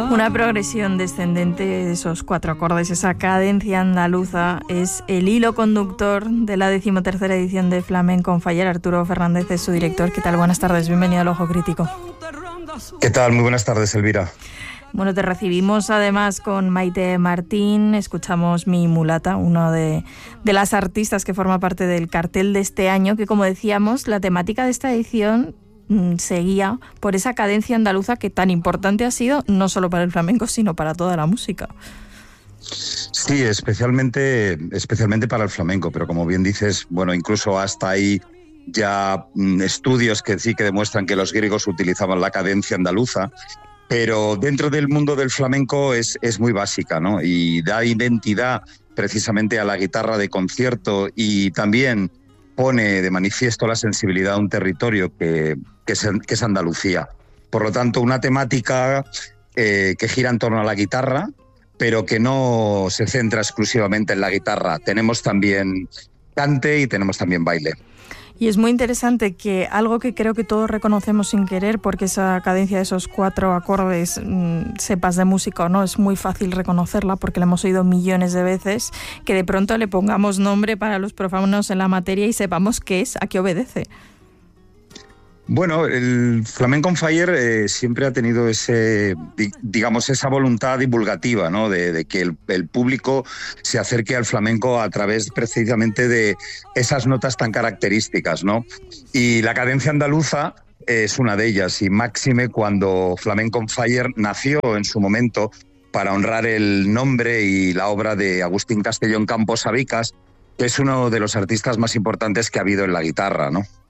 Una progresión descendente de esos 4 acordes, esa cadencia andaluza, es el hilo conductor de la 13ª edición de Flamenco on Fire. Arturo Fernández es su director. ¿Qué tal? Buenas tardes, bienvenido al Ojo Crítico. ¿Qué tal? Muy buenas tardes, Elvira. Bueno, te recibimos además con Maite Martín, escuchamos Mi Mulata, una de las artistas que forma parte del cartel de este año, que como decíamos, la temática de esta edición seguía por esa cadencia andaluza que tan importante ha sido no solo para el flamenco, sino para toda la música. Sí, especialmente para el flamenco, pero como bien dices, bueno, incluso hasta hay ya estudios que sí que demuestran que los griegos utilizaban la cadencia andaluza, pero dentro del mundo del flamenco es muy básica, ¿no? Y da identidad precisamente a la guitarra de concierto y también pone de manifiesto la sensibilidad a un territorio que es Andalucía. Por lo tanto, una temática que gira en torno a la guitarra, pero que no se centra exclusivamente en la guitarra. Tenemos también cante y tenemos también baile. Y es muy interesante que algo que creo que todos reconocemos sin querer, porque esa cadencia de esos 4 acordes, sepas de música o no, es muy fácil reconocerla porque la hemos oído millones de veces, que de pronto le pongamos nombre para los profanos en la materia y sepamos qué es, a qué obedece. Bueno, el Flamenco on Fire siempre ha tenido esa voluntad divulgativa, ¿no? De que el público se acerque al flamenco a través precisamente de esas notas tan características, ¿no? Y la cadencia andaluza es una de ellas, y máxime cuando Flamenco on Fire nació en su momento para honrar el nombre y la obra de Agustín Castellón Campos Sabicas, que es uno de los artistas más importantes que ha habido en la guitarra, ¿no?